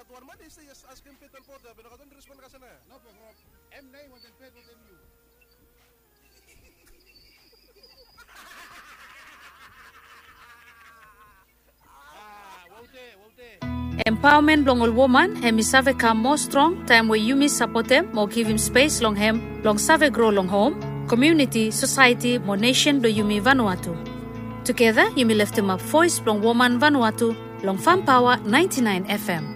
that one man is just asking people for the pero katon respond ka sana. No, but from M9 was in pet with MU. Empowerment long all woman, hemi save come more strong, time where you miss support them, more give him space long hem, long save grow long home, community, society, more nation do yumi Vanuatu. Together, yumi lift him up voice long woman Vanuatu, long Farm Power 99 FM.